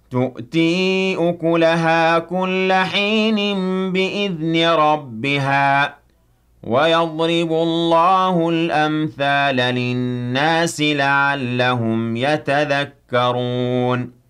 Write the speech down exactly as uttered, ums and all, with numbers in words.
تُؤْتِي أُكُلَهَا كُلَّ حِينٍ بِإِذْنِ رَبِّهَا ۗ وَيَضْرِبُ اللَّهُ الْأَمْثَالَ لِلنَّاسِ لَعَلَّهُمْ يَتَذَكَّرُونَ